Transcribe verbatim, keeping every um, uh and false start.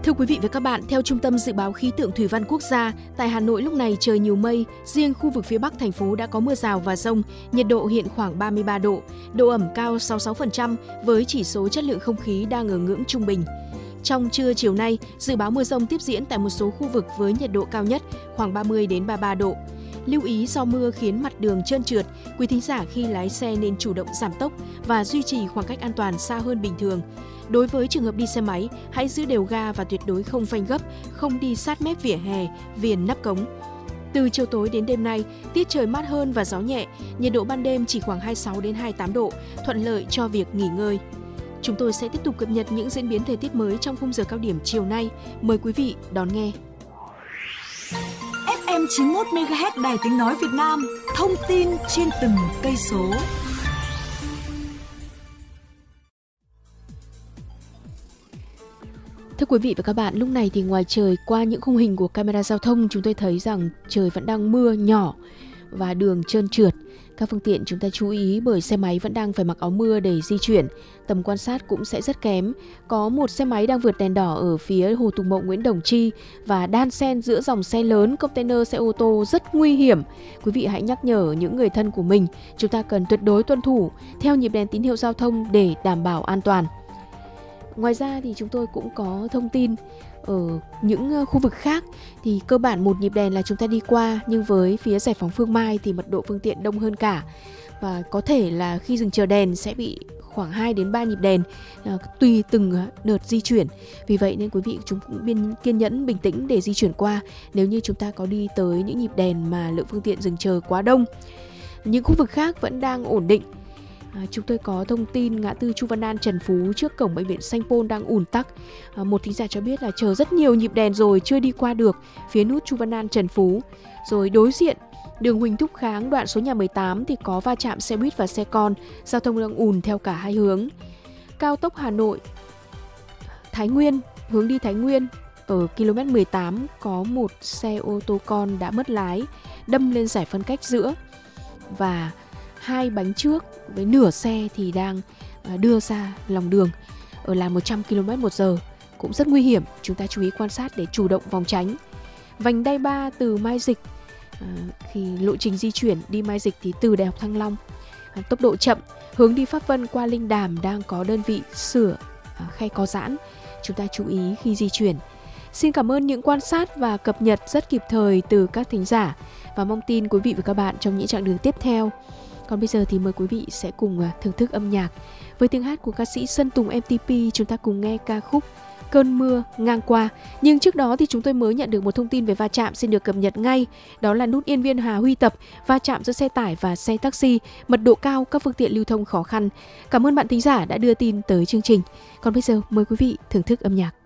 Thưa quý vị và các bạn, theo Trung tâm Dự báo Khí tượng Thủy văn Quốc gia, tại Hà Nội lúc này trời nhiều mây, riêng khu vực phía Bắc thành phố đã có mưa rào và dông, nhiệt độ hiện khoảng ba mươi ba độ, độ ẩm cao sáu mươi sáu phần trăm với chỉ số chất lượng không khí đang ở ngưỡng trung bình. Trong trưa chiều nay, dự báo mưa dông tiếp diễn tại một số khu vực với nhiệt độ cao nhất khoảng ba mươi đến ba mươi ba độ. Lưu ý do mưa khiến mặt đường trơn trượt, quý thính giả khi lái xe nên chủ động giảm tốc và duy trì khoảng cách an toàn xa hơn bình thường. Đối với trường hợp đi xe máy, hãy giữ đều ga và tuyệt đối không phanh gấp, không đi sát mép vỉa hè, viền nắp cống. Từ chiều tối đến đêm nay, tiết trời mát hơn và gió nhẹ, nhiệt độ ban đêm chỉ khoảng hai mươi sáu đến hai mươi tám độ, thuận lợi cho việc nghỉ ngơi. Chúng tôi sẽ tiếp tục cập nhật những diễn biến thời tiết mới trong khung giờ cao điểm chiều nay. Mời quý vị đón nghe. ép em chín mươi mốt mê ga héc Đài Tiếng nói Việt Nam, thông tin trên từng cây số. Thưa quý vị và các bạn, lúc này thì ngoài trời qua những khung hình của camera giao thông, chúng tôi thấy rằng trời vẫn đang mưa nhỏ và đường trơn trượt. Các phương tiện chúng ta chú ý bởi xe máy vẫn đang phải mặc áo mưa để di chuyển, tầm quan sát cũng sẽ rất kém. Có một xe máy đang vượt đèn đỏ ở phía Hồ Tùng Mậu, Nguyễn Đồng Chi và đan xen giữa dòng xe lớn, container, xe ô tô rất nguy hiểm. Quý vị hãy nhắc nhở những người thân của mình, chúng ta cần tuyệt đối tuân thủ theo nhịp đèn tín hiệu giao thông để đảm bảo an toàn. Ngoài ra thì chúng tôi cũng có thông tin ở những khu vực khác thì cơ bản một nhịp đèn là chúng ta đi qua, nhưng với phía Giải phóng Phương Mai thì mật độ phương tiện đông hơn cả. Và có thể là khi dừng chờ đèn sẽ bị khoảng hai đến ba nhịp đèn tùy từng đợt di chuyển. Vì vậy nên quý vị chúng cũng biên kiên nhẫn bình tĩnh để di chuyển qua nếu như chúng ta có đi tới những nhịp đèn mà lượng phương tiện dừng chờ quá đông. Những khu vực khác vẫn đang ổn định. À, chúng tôi có thông tin ngã tư Chu Văn An, Trần Phú trước cổng bệnh viện Sanh Pôn đang ùn tắc. À, một thính giả cho biết là chờ rất nhiều nhịp đèn rồi chưa đi qua được phía nút Chu Văn An, Trần Phú. Rồi đối diện đường Huỳnh Thúc Kháng đoạn số nhà mười tám thì có va chạm xe buýt và xe con, giao thông đang ùn theo cả hai hướng. Cao tốc Hà Nội Thái Nguyên, hướng đi Thái Nguyên ở ki lô mét mười tám có một xe ô tô con đã mất lái đâm lên giải phân cách giữa và hai bánh trước với nửa xe thì đang đưa ra lòng đường ở làn một trăm ki lô mét một giờ, cũng rất nguy hiểm. Chúng ta chú ý quan sát để chủ động phòng tránh. Vành đai ba từ Mai Dịch, à, khi lộ trình di chuyển đi Mai Dịch thì từ Đại học Thăng Long, à, tốc độ chậm, hướng đi Pháp Vân qua Linh Đàm đang có đơn vị sửa à, khe có giãn. Chúng ta chú ý khi di chuyển. Xin cảm ơn những quan sát và cập nhật rất kịp thời từ các thính giả và mong tin quý vị và các bạn trong những chặng đường tiếp theo. Còn bây giờ thì mời quý vị sẽ cùng thưởng thức âm nhạc. Với tiếng hát của ca sĩ Sơn Tùng em tê pê, chúng ta cùng nghe ca khúc Cơn mưa ngang qua. Nhưng trước đó thì chúng tôi mới nhận được một thông tin về va chạm xin được cập nhật ngay. Đó là nút Yên Viên Hà Huy Tập, va chạm giữa xe tải và xe taxi, mật độ cao, các phương tiện lưu thông khó khăn. Cảm ơn bạn thính giả đã đưa tin tới chương trình. Còn bây giờ mời quý vị thưởng thức âm nhạc.